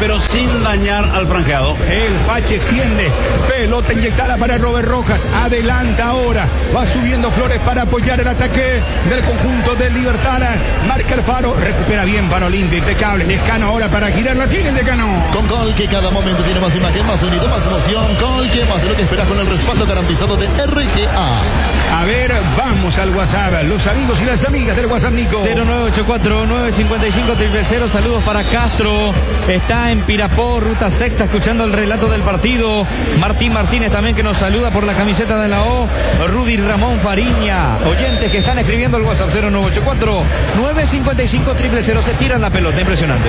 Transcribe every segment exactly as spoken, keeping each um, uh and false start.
pero sin dañar al franqueado. El Pachi extiende, pelota inyectada para Robert Rojas, adelanta ahora, va subiendo Flores para apoyar el ataque del conjunto de Libertad, marca el Faro, recupera bien para Olimpia, impecable, Lescano ahora para girar, la tiene el Decano. Con Colque cada momento tiene más imagen, más sonido, más emoción. Colque, más de lo que esperas con el respaldo garantizado de R G A. A ver, vamos al WhatsApp, los amigos y las amigas del WhatsApp, Nico. cero nueve ocho cuatro nueve cinco cinco cero cero cero, saludos para Castro, está en Pirapó, ruta sexta, escuchando el relato del partido. Martín Martínez también que nos saluda por la camiseta de la O. Rudy Ramón Fariña, oyentes que están escribiendo al WhatsApp cero nueve ocho cuatro nueve cinco cinco cero cero cero, se tiran la pelota, impresionante.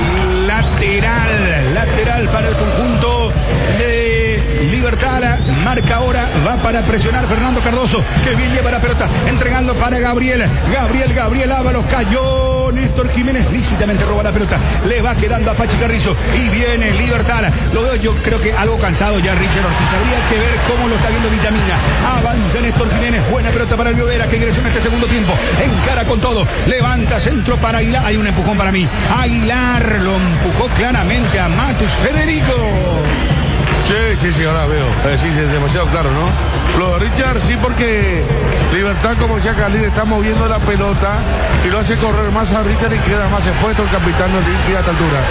Lateral, lateral para el conjunto de Libertad, marca ahora, va para presionar Fernando Cardoso, que bien lleva la pelota, entregando para Gabriel, Gabriel, Gabriel Ábalos, cayó Néstor Jiménez, lícitamente roba la pelota, le va quedando a Pachi Carrizo, y viene Libertad, lo veo yo creo que algo cansado ya Richard Ortiz, habría que ver cómo lo está viendo Vitamina, avanza Néstor Jiménez, buena pelota para el Biovera, que ingresó en este segundo tiempo, encara con todo, levanta centro para Aguilar, hay un empujón para mí, Aguilar lo empujó claramente a Matus Federico. Sí, sí, sí, ahora veo. Eh, sí, sí, es demasiado claro, ¿no? Lo de Richard, sí, porque Libertad, como decía Carlín, está moviendo la pelota y lo hace correr más a Richard y queda más expuesto el capitán Olimpia a esta altura.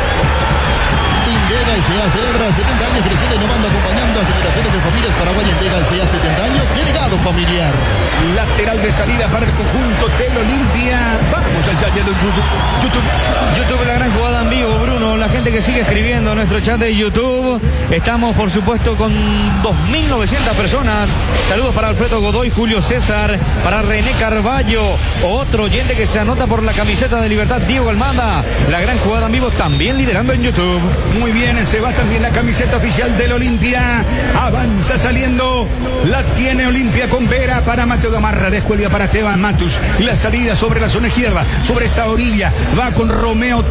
Indega S A celebra setenta años creciendo, innovando, acompañando a generaciones de familias paraguayas. Indega S A setenta años, delegado familiar. Lateral de salida para el conjunto del Olimpia. Vamos al chat de YouTube. YouTube. YouTube, la gran jugada en vivo, Bruno. La gente que sigue escribiendo en nuestro chat de YouTube. Estamos, por supuesto, con dos mil novecientas personas. Saludos para Alfredo Godoy, Julio César, para René Carballo. Otro oyente que se anota por la camiseta de Libertad, Diego Almada. La gran jugada en vivo también liderando en YouTube. Muy bien, se va también la camiseta oficial del Olimpia. Avanza saliendo. La tiene Olimpia con Vera para Mateo Gamarra. Descuelga para Esteban Matus. La salida sobre la zona izquierda, sobre esa orilla. Va con Romeo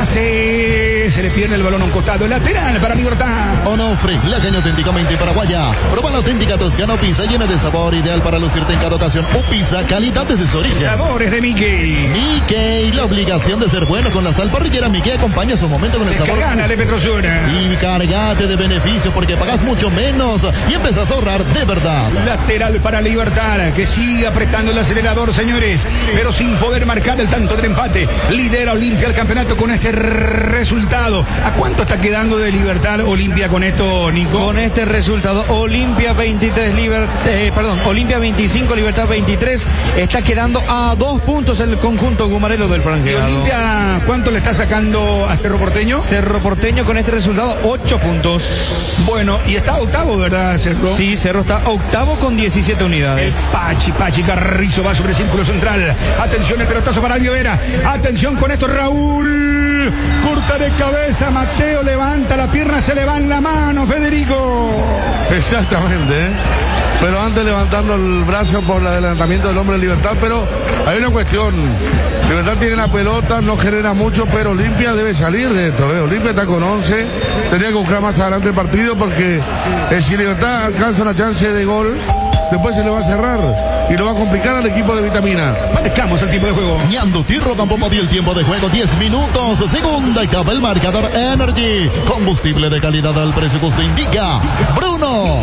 Topase. Se le pierde el balón a un costado. Lateral para Libertad. Onofre, la caña auténticamente paraguaya. Proba la auténtica toscana o pizza llena de sabor, ideal para lucirte en cada ocasión. O pizza, calidad desde su origen. Sabores de Mickey. Mickey, la obligación de ser bueno con la sal parrillera. Mickey acompaña su momento con el sabor. Gana de Petrosura. Y cargate de beneficio porque pagas mucho menos y empezás a ahorrar de verdad. Lateral para Libertad, que sigue apretando el acelerador, señores, pero sin poder marcar el tanto del empate. Lidera Olimpia el campeonato con este resultado. ¿A cuánto está quedando de Libertad Olimpia con esto, Nico? Con este resultado, Olimpia veintitrés, Liber, eh, perdón, Olimpia veinticinco, Libertad veintitrés. Está quedando a dos puntos el conjunto gumarelo del franqueado. ¿Y Olimpia cuánto le está sacando a Cerro Porteño? Cerro Porteño con este resultado, ocho puntos. Bueno, y está octavo, ¿verdad, Cerro? Sí, Cerro está octavo con diecisiete unidades. El Pachi, Pachi Carrizo va sobre el círculo central. Atención, el pelotazo para Albiovera. Atención con esto, Raúl. Corta de cabeza, Mateo levanta la pierna, se le va en la mano, Federico. Exactamente, ¿eh? Pero antes levantando el brazo por el adelantamiento del hombre de Libertad, pero hay una cuestión. Libertad tiene la pelota, no genera mucho, pero Olimpia debe salir de esto, ¿eh? Olimpia está con once, tenía que buscar más adelante el partido porque eh, si Libertad alcanza una chance de gol, después se le va a cerrar y lo va a complicar al equipo de Vitamina. Marcamos el tiempo de juego. Ñando Tirro Campo Papi, el tiempo de juego, diez minutos, segunda etapa, el marcador Energy, combustible de calidad al precio que usted indica. Bruno.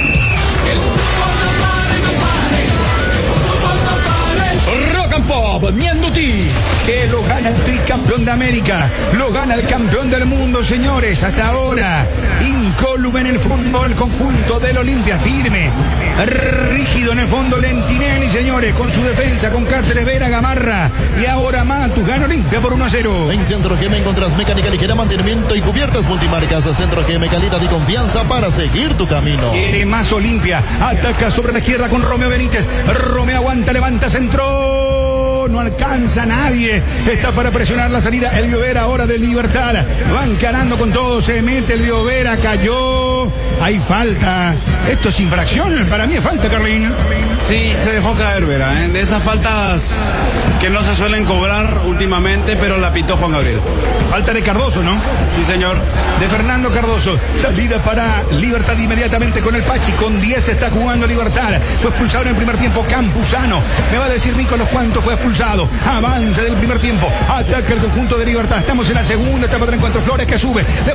Rock and Pop, Ñanduti, que lo gana el tricampeón de América, lo gana el campeón del mundo, señores. Hasta ahora, incólume en el fútbol, conjunto del Olimpia, firme, rígido en el fondo, Lentinelli, señores, con su defensa, con Cáceres, Vera, Gamarra, y ahora Matus, gana Olimpia por uno a cero. En Centro G M encontrás mecánica ligera, mantenimiento y cubiertas multimarcas. Centro G M, calidad y confianza para seguir tu camino. Quiere más Olimpia, ataca sobre la izquierda con Romeo Benítez, Romeo aguanta, levanta, centro. No alcanza a nadie. Está para presionar la salida. El Biovera ahora de Libertad. Van ganando con todo. Se mete el Biovera. Cayó. Hay falta. Esto es infracción. Para mí es falta, Carlín. Sí, se dejó caer, Vera, ¿eh? De esas faltas que no se suelen cobrar últimamente, pero la pitó Juan Gabriel. Falta de Cardoso, ¿no? Sí, señor. De Fernando Cardoso. Salida para Libertad inmediatamente con el Pachi. Con diez está jugando Libertad. Fue expulsado en el primer tiempo Campuzano. Me va a decir Nicolás cuánto fue expulsado. Avanza del primer tiempo. Ataca el conjunto de Libertad. Estamos en la segunda etapa del encuentro. Flores que sube.